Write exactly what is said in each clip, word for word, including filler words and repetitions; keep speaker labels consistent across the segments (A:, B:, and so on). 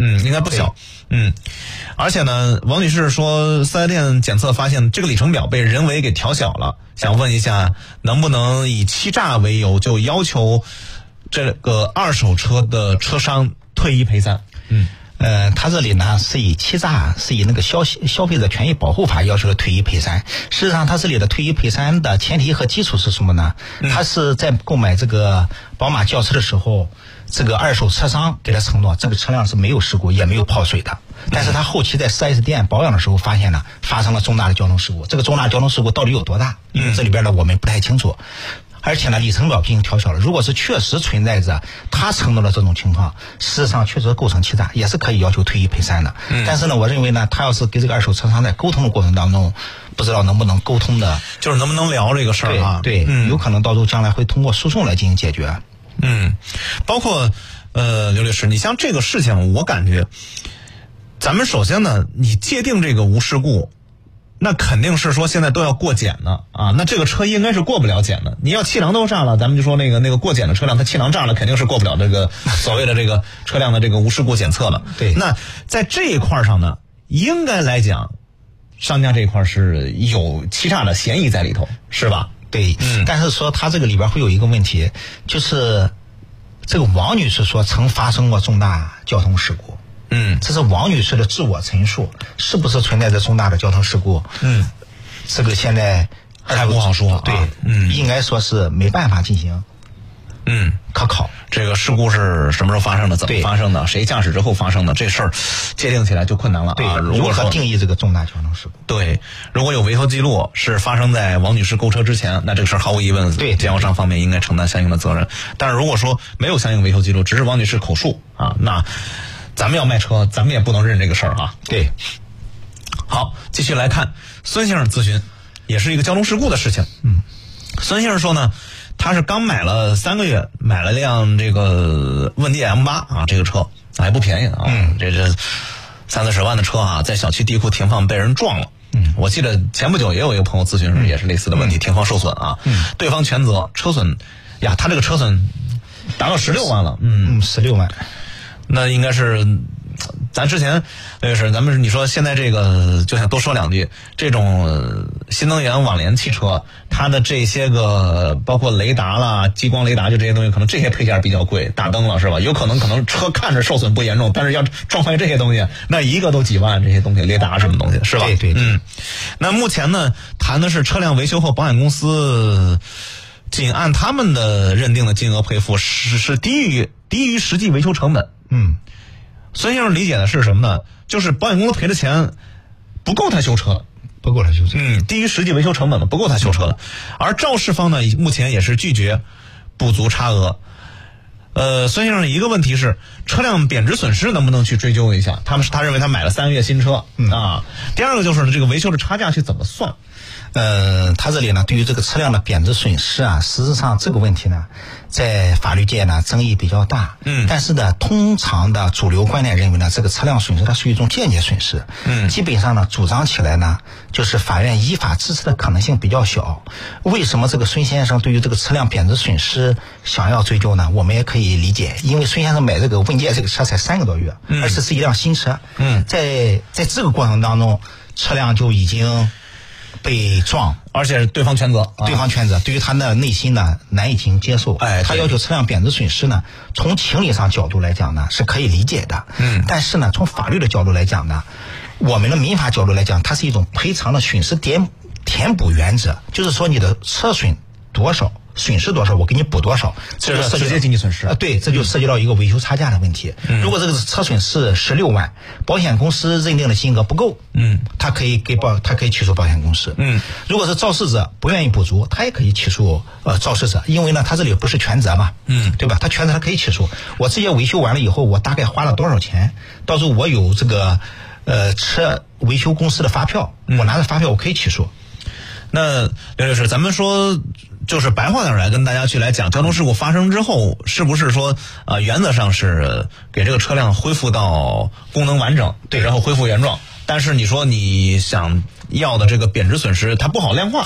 A: 嗯，应该不小。嗯，而且呢，王女士说四 S 店检测发现这个里程表被人为给调小了，想问一下，能不能以欺诈为由就要求这个二手车的车商退一赔三？嗯。
B: 呃，他这里呢是以欺诈，是以那个消消费者权益保护法要求的退一赔三。事实上，他这里的退一赔三的前提和基础是什么呢？嗯、他是在购买这个宝马轿车的时候，这个二手车商给他承诺，这个车辆是没有事故也没有泡水的。但是他后期在 四 S 店保养的时候，发现呢发生了重大的交通事故。这个重大交通事故到底有多大？因为这里边呢我们不太清楚。而且呢，里程表进行调小了。如果是确实存在着他承诺的这种情况，事实上确实构成欺诈，也是可以要求退一赔三的。嗯、但是呢，我认为呢，他要是跟这个二手车商在沟通的过程当中，不知道能不能沟通的，
A: 就是能不能聊这个事儿啊？
B: 对，对嗯、有可能到时候将来会通过诉讼来进行解决。
A: 嗯，包括呃，刘律师，你像这个事情，我感觉，咱们首先呢，你界定这个无事故。那肯定是说现在都要过检呢啊，那这个车应该是过不了检的。你要气囊都炸了，咱们就说那个那个过检的车辆，它气囊炸了，肯定是过不了这个所谓的这个车辆的这个无事故检测了。
B: 对，
A: 那在这一块上呢，应该来讲，商家这一块是有欺诈的嫌疑在里头，是吧？
B: 对，嗯。但是说他这个里边会有一个问题，就是这个王女士说曾发生过重大交通事故。
A: 嗯，
B: 这是王女士的自我陈述，是不是存在着重大的交通事故？
A: 嗯，
B: 这个现在
A: 还不好说。
B: 对，
A: 啊、嗯，
B: 应该说是没办法进行，
A: 嗯，
B: 可考。
A: 这个事故是什么时候发生的？怎么发生的？谁驾驶之后发生的？这事儿界定起来就困难了。
B: 对，
A: 啊、
B: 如何定义这个重大交通事故？
A: 对，如果有维修记录是发生在王女士购车之前，那这个事儿毫无疑问，
B: 对
A: 经销商方面应该承担相应的责任。但是如果说没有相应维修记录，只是王女士口述啊，那咱们要卖车，咱们也不能认这个事儿啊。
B: 对，
A: 好，继续来看孙先生咨询，也是一个交通事故的事情。嗯，孙先生说呢，他是刚买了三个月，买了辆这个问界 M 八啊，这个车还不便宜啊。嗯，这这三四十万的车啊，在小区地库停放被人撞了。嗯，我记得前不久也有一个朋友咨询时也是类似的问题，嗯、停放受损啊。嗯，对方全责，车损呀，他这个车损达到十六万了。嗯
B: 嗯，十六万。
A: 那应该是，咱之前那个是咱们你说现在这个就想多说两句，这种新能源网联汽车，它的这些个包括雷达啦、激光雷达，就这些东西，可能这些配件比较贵，大灯了是吧？有可能可能车看着受损不严重，但是要撞坏这些东西，那一个都几万，这些东西雷达什么东西是吧？
B: 对对对。
A: 嗯，那目前呢，谈的是车辆维修后保险公司仅按他们的认定的金额赔付是是低于低于实际维修成本。
B: 嗯，
A: 孙先生理解的是什么呢？就是保险公司赔的钱不够他修车，
B: 不够他修车。
A: 嗯，低于实际维修成本嘛，不够他修车的。而肇事方呢，目前也是拒绝补足差额。呃，孙先生一个问题是，车辆贬值损失能不能去追究一下？他们是他认为他买了三个月新车、嗯、啊。第二个就是呢，这个维修的差价去怎么算？
B: 呃，他这里呢，对于这个车辆的贬值损失啊，实质上这个问题呢，在法律界呢争议比较大。嗯，但是呢，通常的主流观点认为呢，这个车辆损失它属于一种间接损失。嗯，基本上呢，主张起来呢，就是法院依法支持的可能性比较小。为什么这个孙先生对于这个车辆贬值损失想要追究呢？我们也可以理解，因为孙先生买这个问界这个车才三个多月，嗯、而且是一辆新车。嗯，在在这个过程当中，车辆就已经被撞，
A: 而且是对方全责，
B: 对方全责，对于他的内心呢难以进行接受。哎，他要求车辆贬值损失呢，从情理上角度来讲呢是可以理解的。嗯，但是呢，从法律的角度来讲呢，我们的民法角度来讲，它是一种赔偿的损失填填补原则，就是说你的车损多少，损失多少，我给你补多少，
A: 这是直接经济损失。
B: 啊，对，这就涉及到一个维修差价的问题。嗯、如果这个车损是十六万，保险公司认定的金额不够，嗯，他可以给保，他可以起诉保险公司。嗯，如果是肇事者不愿意补足，他也可以起诉呃肇事者，因为呢，他这里不是全责嘛，嗯，对吧？他全责他可以起诉。我这些维修完了以后，我大概花了多少钱？到时候我有这个呃车维修公司的发票，我拿着发票我可以起诉。
A: 那刘律师，咱们说就是白话点来跟大家去来讲，交通事故发生之后，是不是说呃原则上是给这个车辆恢复到功能完整，对，然后恢复原状？但是你说你想要的这个贬值损失，它不好量化，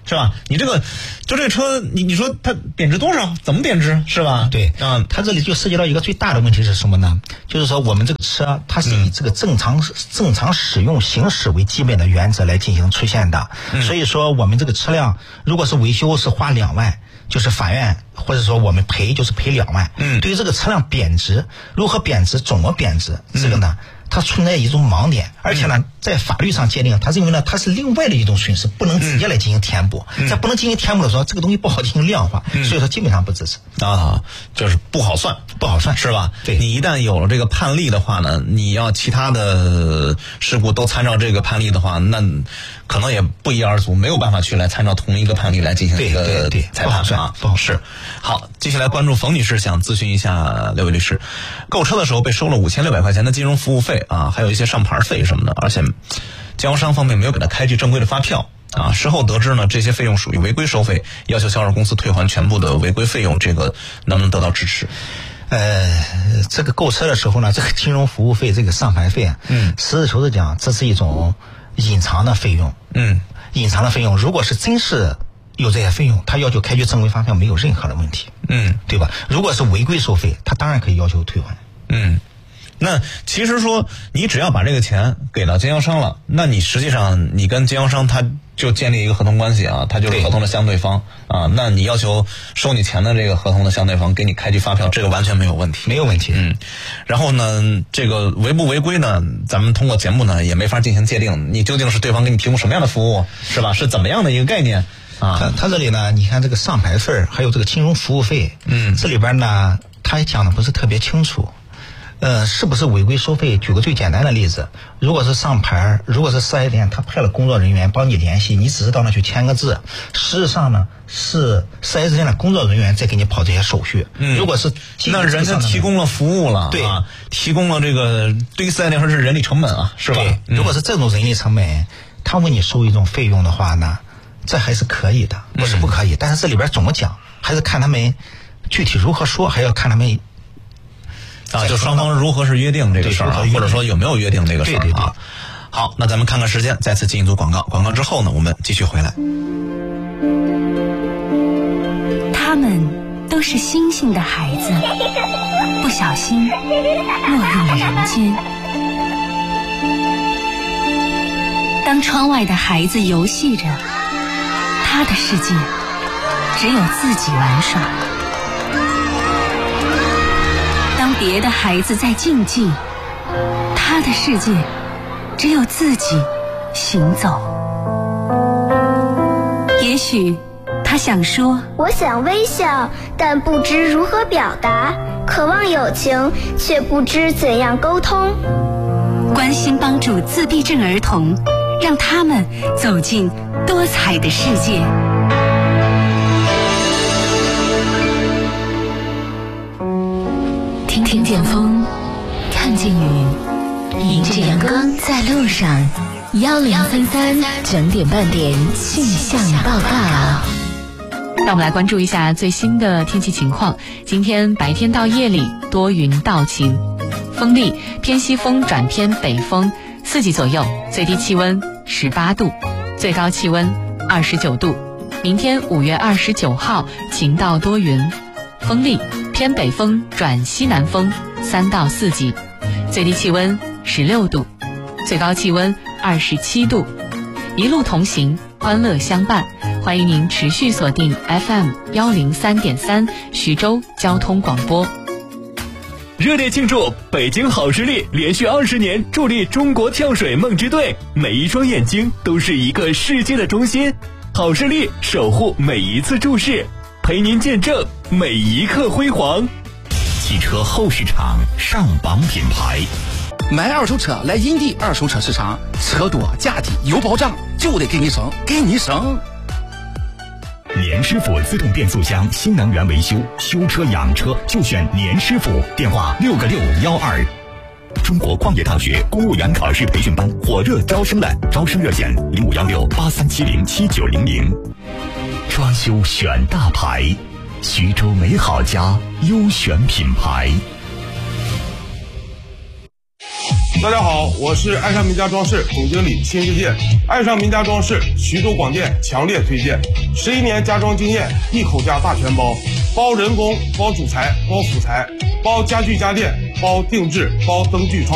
A: 是吧？你这个就这个车，你你说它贬值多少？怎么贬值是吧？
B: 对，
A: 嗯，
B: 它这里就涉及到一个最大的问题是什么呢？就是说我们这个车它是以这个正常、嗯、正常使用行驶为基本的原则来进行出现的，嗯、所以说我们这个车辆如果是维修是花两万。就是法院或者说我们赔就是赔两万。嗯，对于这个车辆贬值，如何贬值，怎么贬值，这个呢，它存在一种盲点，而且呢，在法律上界定，它认为呢，它是另外的一种损失，不能直接来进行填补。嗯、在不能进行填补的时候，这个东西不好进行量化，嗯、所以说基本上不支持
A: 啊，就是不好算，
B: 不好算，
A: 是吧？
B: 对，
A: 你一旦有了这个判例的话呢，你要其他的事故都参照这个判例的话，那可能也不一而足，没有办法去来参照同一个判例来进行一个裁判啊，
B: 不好是。
A: 好，接下来关注冯女士想咨询一下六位律师，购车的时候被收了五千六百块钱的金融服务费啊，还有一些上牌费什么的，而且经销商方面没有给他开具正规的发票啊，事后得知呢这些费用属于违规收费，要求销售公司退还全部的违规费用，这个能不能得到支持？
B: 呃，这个购车的时候呢，这个金融服务费、这个上牌费啊，嗯，实事求是讲，这是一种隐藏的费用，嗯，隐藏的费用，如果是真是有这些费用，他要求开具正规发票没有任何的问题，嗯，对吧？如果是违规收费，他当然可以要求退还，
A: 嗯。那其实说你只要把这个钱给到经销商了，那你实际上你跟经销商他就建立一个合同关系啊，他就是合同的相对方啊，那你要求收你钱的这个合同的相对方给你开具发票，这个完全没有问题，
B: 没有问题。
A: 嗯，然后呢，这个违不违规呢，咱们通过节目呢也没法进行界定，你究竟是对方给你提供什么样的服务，是吧？是怎么样的一个概念啊？
B: 他他这里呢，你看这个上牌费还有这个金融服务费，嗯，这里边呢他也讲的不是特别清楚。呃，是不是违规收费？举个最简单的例子，如果是上牌，如果是四 S 店，他派了工作人员帮你联系，你只是到那去签个字，事实上呢是四 S 店的工作人员在给你跑这些手续。嗯，如果是
A: 那人家提供了服务了，
B: 对
A: 啊，提供了这个对于四 S 店说是人力成本啊，是吧？
B: 对，嗯、如果是这种人力成本，他为你收一种费用的话呢，这还是可以的，不是不可以。嗯、但是这里边怎么讲，还是看他们具体如何说，还要看他们。
A: 啊，就双方如何是约定这个事儿啊，或者说有没有约定这个事儿啊？
B: 对对对。
A: 好，那咱们看看时间，再次进一组广告。广告之后呢，我们继续回来。
C: 他们都是星星的孩子，不小心落入了人间。当窗外的孩子游戏着，他的世界只有自己玩耍。当别的孩子在竞技，他的世界只有自己行走。也许他想说，
D: 我想微笑，但不知如何表达，渴望友情，却不知怎样沟通。
C: 关心帮助自闭症儿童，让他们走进多彩的世界。听见风，看见雨，迎着阳光在路上。幺零三三整点半点气象报告。
E: 那我们来关注一下最新的天气情况。今天白天到夜里多云到晴，风力偏西风转偏北风，四级左右，最低气温十八度，最高气温二十九度。明天五月二十九号晴到多云，风力偏北风转西南风，三到四级，最低气温十六度，最高气温二十七度。一路同行，欢乐相伴，欢迎您持续锁定 F M 幺零三点三徐州交通广播。
F: 热烈庆祝北京好视力连续二十年助力中国跳水梦之队，每一双眼睛都是一个世界的中心，好视力守护每一次注视，陪您见证每一刻辉煌。
G: 汽车后市场上榜品牌，
H: 买二手车来银地二手车市场，车多价低有保障，就得给你省，给你省。
G: 年师傅自动变速箱新能源维修，修车养车就选年师傅，电话六个六幺二。中国矿业大学公务员考试培训班火热招生了，招生热线零五幺六八三七零七九零零。装修选大牌，徐州美好家优选品牌。
I: 大家好，我是爱上名家装饰总经理辛世界。爱上名家装饰，徐州广电强烈推荐。十一年家装经验，一口价大全包，包人工，包主材，包辅材，包家具家电，包定制，包灯具窗。